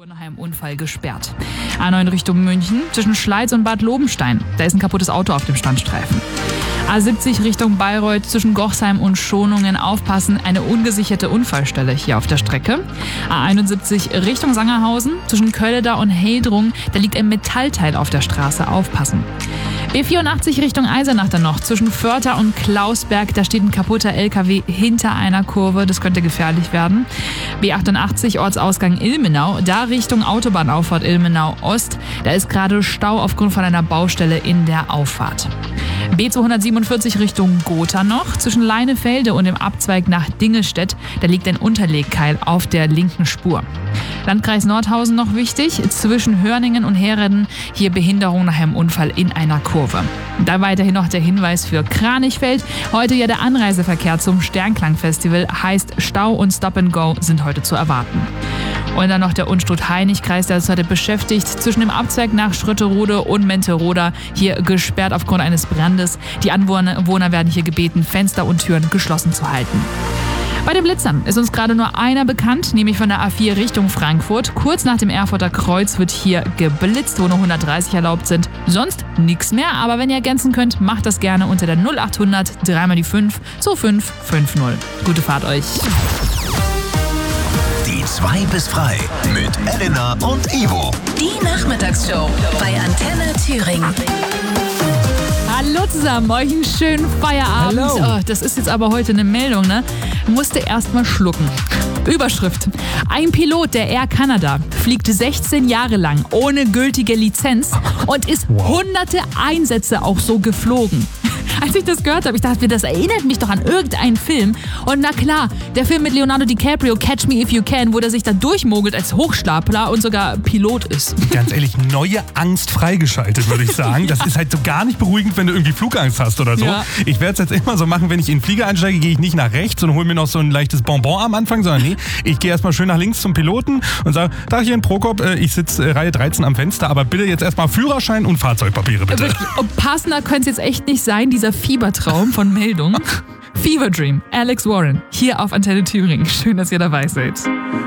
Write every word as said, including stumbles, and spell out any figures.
nach einem Unfall gesperrt. A neun Richtung München zwischen Schleiz und Bad Lobenstein. Da ist ein kaputtes Auto auf dem Standstreifen. A siebzig Richtung Bayreuth zwischen Gochsheim und Schonungen. Aufpassen, eine ungesicherte Unfallstelle hier auf der Strecke. A einundsiebzig Richtung Sangerhausen zwischen Kölleda und Heldrung. Da liegt ein Metallteil auf der Straße. Aufpassen. B vierundachtzig Richtung Eisenach dann noch zwischen Förther und Klausberg. Da steht ein kaputter L K W hinter einer Kurve. Das könnte gefährlich werden. B achtundachtzig Ortsausgang Ilmenau. Da Richtung Autobahnauffahrt Ilmenau Ost. Da ist gerade Stau aufgrund von einer Baustelle in der Auffahrt. B zweihundertsiebenundvierzig Richtung Gotha noch. Zwischen Leinefelde und dem Abzweig nach Dingestedt. Da liegt ein Unterlegkeil auf der linken Spur. Landkreis Nordhausen noch wichtig. Zwischen Hörningen und Hereden. Hier Behinderung nach einem Unfall in einer Kurve. Da weiterhin noch der Hinweis für Kranichfeld. Heute ja der Anreiseverkehr zum Sternklang-Festival. Heißt, Stau und Stop and Go sind heute zu erwarten. Und dann noch der Unstrut-Heinig-Kreis, der ist heute beschäftigt. Zwischen dem Abzweig nach Schrötterode und Menteroda. Hier gesperrt aufgrund eines Brandes. Die Anwohner werden hier gebeten, Fenster und Türen geschlossen zu halten. Bei den Blitzern ist uns gerade nur einer bekannt, nämlich von der A vier Richtung Frankfurt. Kurz nach dem Erfurter Kreuz wird hier geblitzt, wo nur hundertdreißig erlaubt sind. Sonst nichts mehr, aber wenn ihr ergänzen könnt, macht das gerne unter der null achthundert drei mal die fünf zwei fünf fünf null. Gute Fahrt euch. Die zwei bis frei mit Elena und Ivo. Die Nachmittagsshow bei Antenne Thüringen. Hallo zusammen, euch einen schönen Feierabend. Oh, das ist jetzt aber heute eine Meldung, ne? Musste erst mal schlucken. Überschrift. Ein Pilot der Air Canada fliegt sechzehn Jahre lang ohne gültige Lizenz und ist hunderte Einsätze auch so geflogen. Als ich das gehört habe, ich dachte mir, das erinnert mich doch an irgendeinen Film. Und na klar, der Film mit Leonardo DiCaprio, Catch Me If You Can, wo der sich da durchmogelt als Hochstapler und sogar Pilot ist. Ganz ehrlich, neue Angst freigeschaltet, würde ich sagen. Das ist halt so gar nicht beruhigend, wenn du irgendwie Flugangst hast oder so. Ja. Ich werde es jetzt immer so machen, wenn ich in den Flieger einsteige, gehe ich nicht nach rechts und hole mir noch so ein leichtes Bonbon am Anfang, sondern nee, ich gehe erstmal schön nach links zum Piloten und sage, Tagchen Prokop, ich sitze Reihe dreizehn am Fenster, aber bitte jetzt erstmal Führerschein und Fahrzeugpapiere, bitte. Und passender könnte es jetzt echt nicht sein, dieser Fiebertraum von Meldung. Fever Dream, Alex Warren, hier auf Antenne Thüringen. Schön, dass ihr dabei seid.